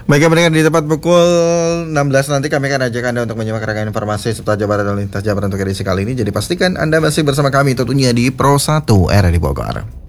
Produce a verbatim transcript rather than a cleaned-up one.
Baik, pendengar, di tepat pukul enam belas nanti kami akan ajak Anda untuk menyimak rangkaian informasi seputar Jabar dan lintas Jabar untuk edisi kali ini. Jadi pastikan Anda masih bersama kami tentunya di Pro satu R di Bogor.